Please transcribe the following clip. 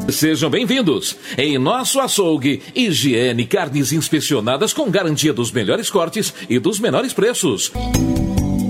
Sejam bem-vindos. Em nosso açougue, higiene, carnes inspecionadas com garantia dos melhores cortes e dos menores preços.